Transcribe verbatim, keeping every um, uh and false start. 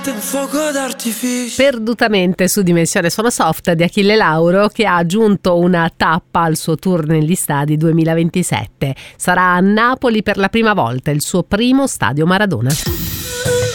fuoco d'artificio. Perdutamente su Dimensione Suono Soft di Achille Lauro, che ha aggiunto una tappa al suo tour negli stadi duemilaventisette. Sarà a Napoli per la prima volta, il suo primo stadio Maradona.